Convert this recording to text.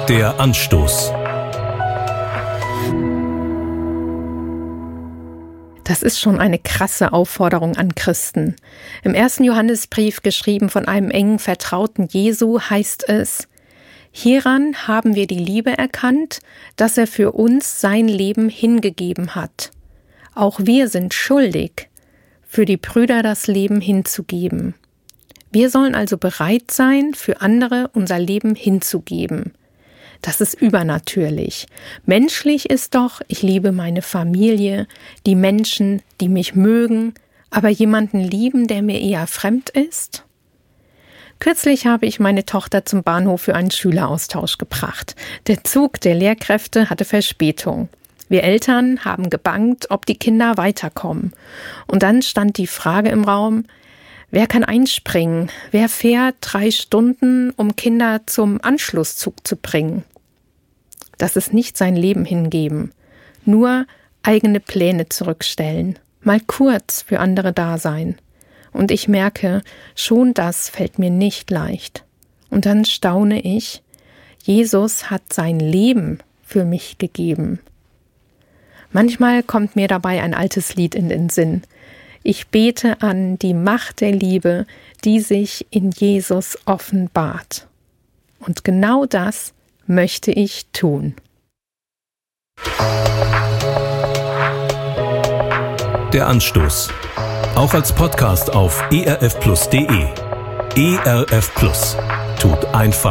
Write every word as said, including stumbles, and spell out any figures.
Der Anstoß. Das ist schon eine krasse Aufforderung an Christen. Im ersten Johannesbrief, geschrieben von einem engen Vertrauten Jesu, heißt es: Hieran haben wir die Liebe erkannt, dass er für uns sein Leben hingegeben hat. Auch wir sind schuldig, für die Brüder das Leben hinzugeben. Wir sollen also bereit sein, für andere unser Leben hinzugeben. Das ist übernatürlich. Menschlich ist doch, ich liebe meine Familie, die Menschen, die mich mögen, aber jemanden lieben, der mir eher fremd ist? Kürzlich habe ich meine Tochter zum Bahnhof für einen Schüleraustausch gebracht. Der Zug der Lehrkräfte hatte Verspätung. Wir Eltern haben gebangt, ob die Kinder weiterkommen. Und dann stand die Frage im Raum: Wer kann einspringen? Wer fährt drei Stunden, um Kinder zum Anschlusszug zu bringen? Das ist nicht sein Leben hingeben, nur eigene Pläne zurückstellen, mal kurz für andere da sein. Und ich merke, schon das fällt mir nicht leicht. Und dann staune ich, Jesus hat sein Leben für mich gegeben. Manchmal kommt mir dabei ein altes Lied in den Sinn. Ich bete an die Macht der Liebe, die sich in Jesus offenbart. Und genau das möchte ich tun. Der Anstoß. Auch als Podcast auf e r f plus punkt d e. E R F Plus. Tut einfach